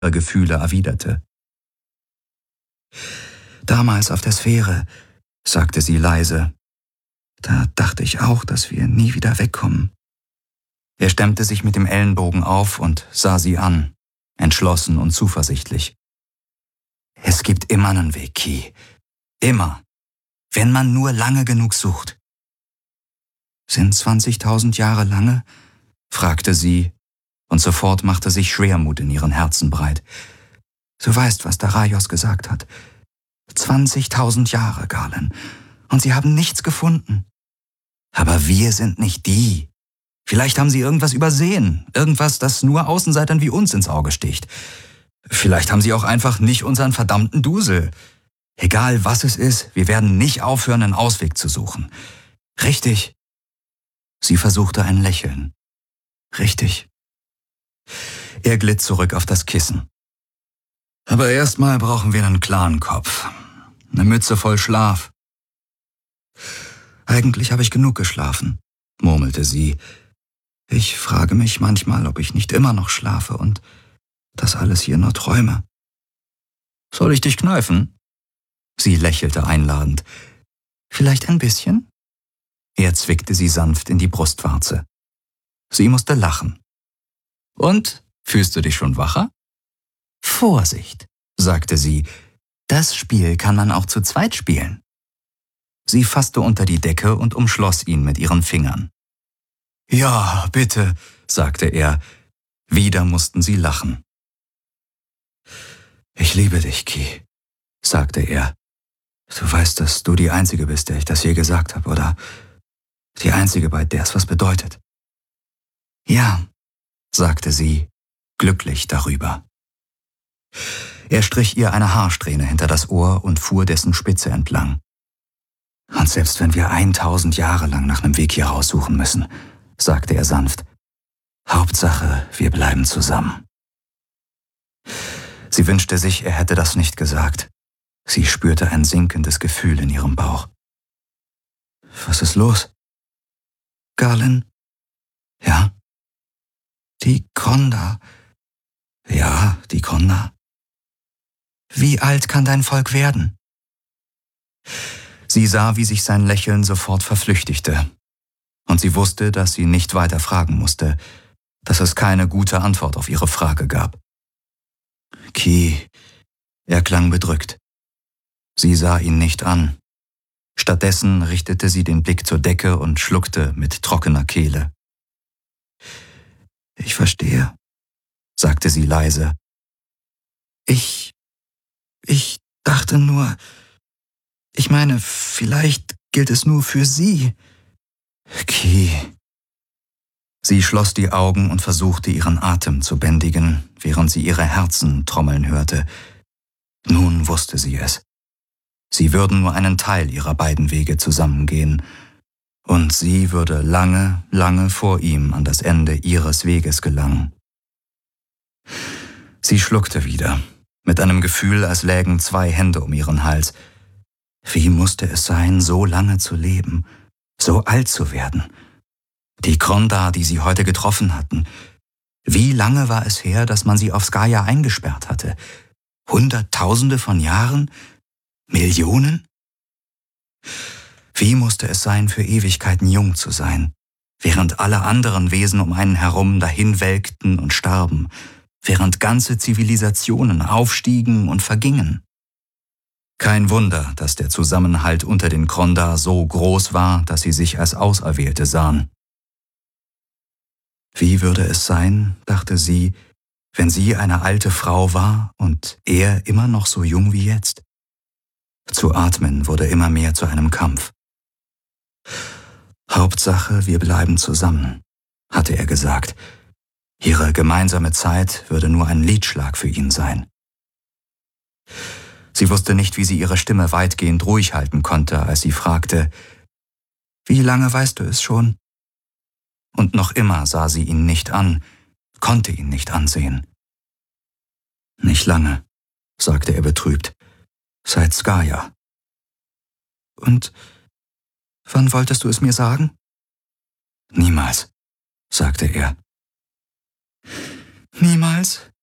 Gefühle erwiderte. »Damals auf der Sphäre«, sagte sie leise, »da dachte ich auch, dass wir nie wieder wegkommen.« Er stemmte sich mit dem Ellenbogen auf und sah sie an, entschlossen und zuversichtlich. »Es gibt immer einen Weg, Ki. Immer. Wenn man nur lange genug sucht.« »Sind 20.000 Jahre lange?« fragte sie, und sofort machte sich Schwermut in ihren Herzen breit. »Du weißt, was Daraios gesagt hat. 20.000 Jahre, Galen, und sie haben nichts gefunden. Aber wir sind nicht die. Vielleicht haben sie irgendwas übersehen, irgendwas, das nur Außenseitern wie uns ins Auge sticht. Vielleicht haben sie auch einfach nicht unseren verdammten Dusel. Egal was es ist, wir werden nicht aufhören, einen Ausweg zu suchen. Richtig?« Sie versuchte ein Lächeln. »Richtig.« Er glitt zurück auf das Kissen. »Aber erstmal brauchen wir einen klaren Kopf. Eine Mütze voll Schlaf.« »Eigentlich habe ich genug geschlafen«, murmelte sie. »Ich frage mich manchmal, ob ich nicht immer noch schlafe und das alles hier nur träume.« »Soll ich dich kneifen?« Sie lächelte einladend. »Vielleicht ein bisschen?« Er zwickte sie sanft in die Brustwarze. Sie musste lachen. »Und, fühlst du dich schon wacher?« »Vorsicht«, sagte sie, »das Spiel kann man auch zu zweit spielen.« Sie fasste unter die Decke und umschloss ihn mit ihren Fingern. »Ja, bitte«, sagte er. Wieder mussten sie lachen. »Ich liebe dich, Ki«, sagte er. »Du weißt, dass du die Einzige bist, der ich das je gesagt habe, oder? Die Einzige, bei der es was bedeutet.« »Ja«, sagte sie, glücklich darüber. Er strich ihr eine Haarsträhne hinter das Ohr und fuhr dessen Spitze entlang. »Und selbst wenn wir 1000 Jahre lang nach einem Weg hier raussuchen müssen«, sagte er sanft, »Hauptsache, wir bleiben zusammen.« Sie wünschte sich, er hätte das nicht gesagt. Sie spürte ein sinkendes Gefühl in ihrem Bauch. »Was ist los?« »Galen?« »Ja?« »Die Kronda.« »Ja, die Kronda.« »Wie alt kann dein Volk werden?« Sie sah, wie sich sein Lächeln sofort verflüchtigte. Und sie wusste, dass sie nicht weiter fragen musste, dass es keine gute Antwort auf ihre Frage gab. »Ki«, er klang bedrückt. Sie sah ihn nicht an. Stattdessen richtete sie den Blick zur Decke und schluckte mit trockener Kehle. »Ich verstehe«, sagte sie leise. Ich dachte nur, ich meine, vielleicht gilt es nur für sie.« »Ki.« Sie schloss die Augen und versuchte, ihren Atem zu bändigen, während sie ihre Herzen trommeln hörte. Nun wusste sie es. Sie würden nur einen Teil ihrer beiden Wege zusammengehen, und sie würde lange, lange vor ihm an das Ende ihres Weges gelangen. Sie schluckte wieder, mit einem Gefühl, als lägen 2 Hände um ihren Hals. Wie musste es sein, so lange zu leben, so alt zu werden? Die Kronda, die sie heute getroffen hatten. Wie lange war es her, dass man sie auf Skaya eingesperrt hatte? Hunderttausende von Jahren? Millionen? Wie musste es sein, für Ewigkeiten jung zu sein, während alle anderen Wesen um einen herum dahinwelkten und starben, während ganze Zivilisationen aufstiegen und vergingen? Kein Wunder, dass der Zusammenhalt unter den Kronda so groß war, dass sie sich als Auserwählte sahen. Wie würde es sein, dachte sie, wenn sie eine alte Frau war und er immer noch so jung wie jetzt? Zu atmen wurde immer mehr zu einem Kampf. »Hauptsache, wir bleiben zusammen«, hatte er gesagt. Ihre gemeinsame Zeit würde nur ein Liedschlag für ihn sein. Sie wusste nicht, wie sie ihre Stimme weitgehend ruhig halten konnte, als sie fragte, »Wie lange weißt du es schon?« Und noch immer sah sie ihn nicht an, konnte ihn nicht ansehen. »Nicht lange«, sagte er betrübt, »seit Skaya.« »Und wann wolltest du es mir sagen?« »Niemals«, sagte er. »Niemals?«